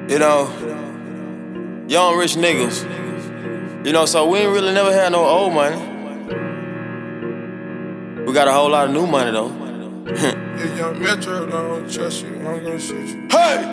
You know, young rich niggas. You know, so we ain't really never had no old money. We got a whole lot of new money though. If Young Metro don't trust you, I'm gonna shoot you. Hey!